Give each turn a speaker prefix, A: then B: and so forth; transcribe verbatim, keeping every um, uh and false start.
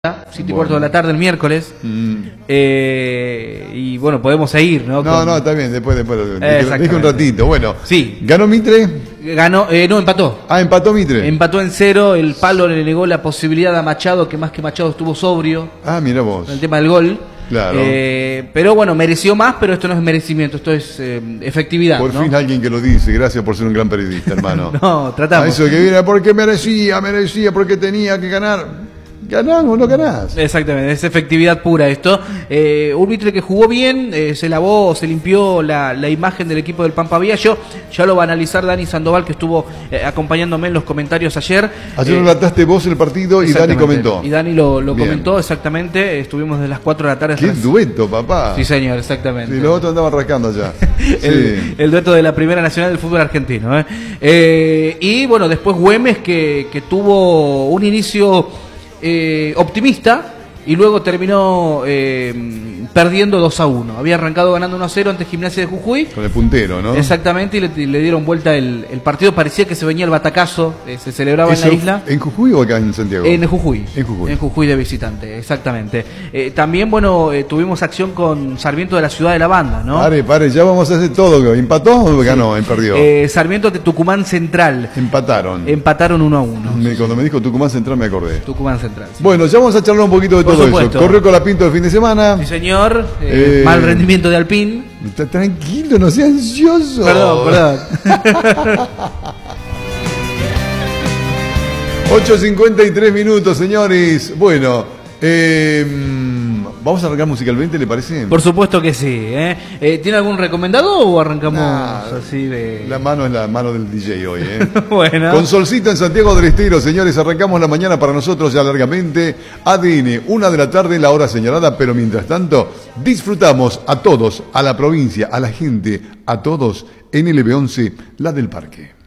A: siete y cuarto de la tarde el miércoles. Mm. Eh, y bueno, podemos seguir, ¿no?
B: No, Con... no, está bien, después, después. Dije un ratito. Bueno,
A: sí.
B: ¿Ganó Mitre?
A: Ganó, eh, no, empató.
B: Ah, empató Mitre.
A: Empató en cero. El palo le negó la posibilidad a Machado, que más que Machado estuvo sobrio.
B: Ah, mira vos.
A: El tema del gol.
B: Claro.
A: Eh, pero bueno, mereció más, pero esto no es merecimiento, esto es eh, efectividad.
B: Por
A: ¿no?
B: fin alguien que lo dice. Gracias por ser un gran periodista, hermano.
A: No, tratamos.
B: A eso que viene porque merecía, merecía, porque tenía que ganar. ¿Ganás o no ganás?
A: Exactamente, es efectividad pura esto. Eh, un Mitre que jugó bien, eh, se lavó, se limpió la, la imagen del equipo del Pampa Viallo. Ya lo va a analizar Dani Sandoval, que estuvo eh, acompañándome en los comentarios ayer.
B: Ayer
A: eh,
B: relataste vos el partido y Dani comentó.
A: Y Dani lo, lo comentó, exactamente. Estuvimos desde las cuatro de la tarde.
B: ¡Qué
A: las...
B: dueto, papá!
A: Sí, señor, exactamente.
B: Sí, los otros andaban rascando allá.
A: el,
B: sí.
A: el dueto de la Primera Nacional del fútbol argentino. ¿eh? Eh, y bueno, después Güemes, que, que tuvo un inicio... Eh, optimista y luego terminó eh, perdiendo dos a uno. Había arrancado ganando uno a cero ante Gimnasia de Jujuy.
B: Con el puntero, ¿no?
A: Exactamente, y le, y le dieron vuelta el, el partido. Parecía que se venía el batacazo, eh, se celebraba en la isla.
B: ¿En Jujuy o acá en Santiago?
A: En Jujuy.
B: En Jujuy.
A: En Jujuy de visitante, exactamente. Eh, también, bueno, eh, tuvimos acción con Sarmiento de la Ciudad de la Banda, ¿no?
B: Pare, pare, ya vamos a hacer todo. ¿Empató o ganó? Sí. Perdió.
A: Eh, Sarmiento de Tucumán Central.
B: Empataron.
A: Empataron uno a uno.
B: Me, cuando me dijo Tucumán Central me acordé.
A: Tucumán Central. Sí.
B: Bueno, ya vamos a charlar un poquito de
A: Por
B: todo
A: supuesto.
B: eso. Corrió con la Pinto el fin de semana.
A: Sí, señor. Eh, eh, mal rendimiento de Alpín.
B: Está tranquilo, no sea ansioso.
A: Perdón, perdón.
B: ocho cincuenta y tres minutos, señores. Bueno, eh, vamos a arrancar musicalmente, ¿le parece?
A: Por supuesto que sí. ¿eh? Eh, ¿Tiene algún recomendado o arrancamos nah, así de...?
B: La mano es la mano del D J hoy, ¿eh?
A: Bueno.
B: Con solcito en Santiago del Estero, señores, arrancamos la mañana para nosotros ya largamente. A D N, una de la tarde, la hora señalada, pero mientras tanto, disfrutamos a todos, a la provincia, a la gente, a todos, en L B once, la del Parque.